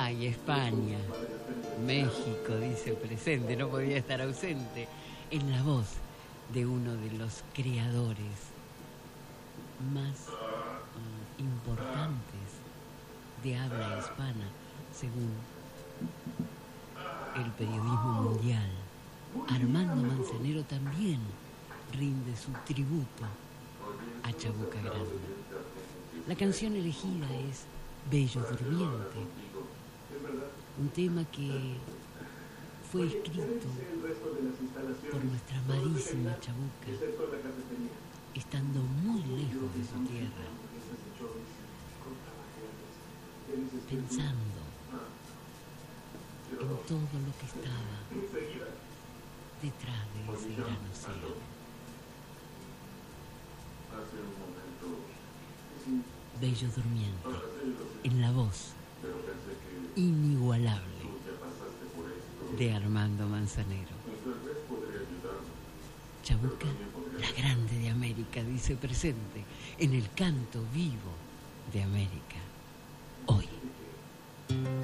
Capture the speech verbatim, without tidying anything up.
Ay, España, México, dice presente, no podía estar ausente, en la voz de uno de los creadores más uh, importantes de habla hispana, según el periodismo mundial. Armando Manzanero también rinde su tributo a Chabuca Granda. La canción elegida es Bello Durmiente, un tema que fue escrito por nuestra amadísima Chabuca, estando muy lejos de su tierra, pensando en todo lo que estaba detrás de ese gran océano. Bello Durmiente, en la voz inigualable de Armando Manzanero. Chabuca, la grande de América, dice presente en el canto vivo de América, hoy.